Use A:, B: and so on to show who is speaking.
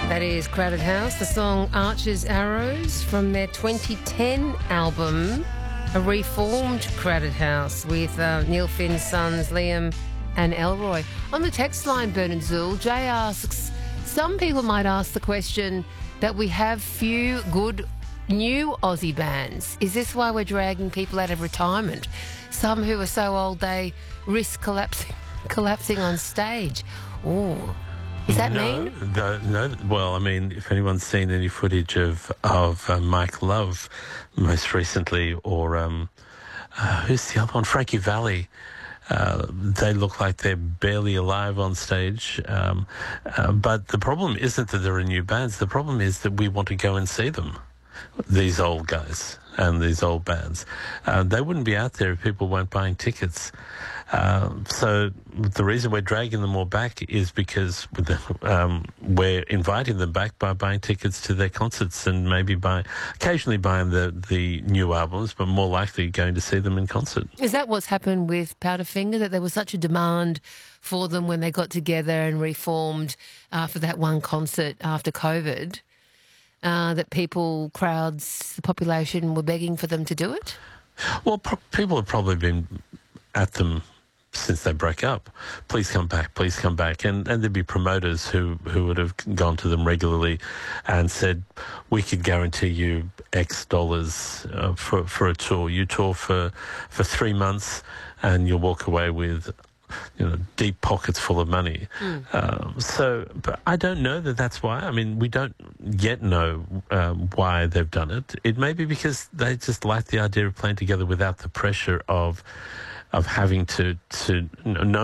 A: That is Crowded House, the song Archer's Arrows from their 2010 album, A Reformed Crowded House, with Neil Finn's sons Liam and Elroy. On the text line, Bernard Zool, Jay asks, some people might ask the question that we have few good new Aussie bands. Is this why we're dragging people out of retirement? Some who are so old they risk collapsing on stage. Oh. Is that mean?
B: No. Well, I mean, if anyone's seen any footage of Mike Love most recently, or who's the other one? Frankie Valli. They look like they're barely alive on stage. But the problem isn't that there are new bands. The problem is that we want to go and see them, these old guys and these old bands. They wouldn't be out there if people weren't buying tickets. So the reason we're dragging them all back is because we're inviting them back by buying tickets to their concerts and maybe occasionally buying the new albums, but more likely going to see them in concert.
A: Is that what's happened with Powderfinger, that there was such a demand for them when they got together and reformed for that one concert after COVID, that crowds, the population were begging for them to do it?
B: Well, people have probably been at them since they broke up. Please come back, please come back. And there'd be promoters who would have gone to them regularly and said, we could guarantee you X dollars for a tour. You tour for 3 months and you'll walk away with deep pockets full of money. But I don't know that's why. I mean, we don't yet know why they've done it. It may be because they just like the idea of playing together without the pressure of having to know